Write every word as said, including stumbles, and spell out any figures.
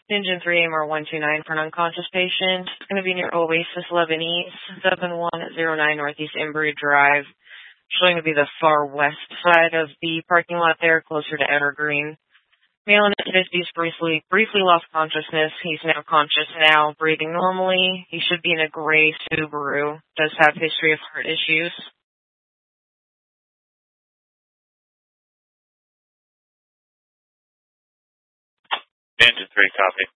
Engine three, A M R one two nine for an unconscious patient. It's going to be near Oasis Lebanese, seven one zero nine Northeast Embry Drive. Showing to be the far west side of the parking lot there, closer to Evergreen. Male in his fifties briefly, briefly lost consciousness. He's now conscious now, breathing normally. He should be in a gray Subaru. Does have history of heart issues. Engine three, copy.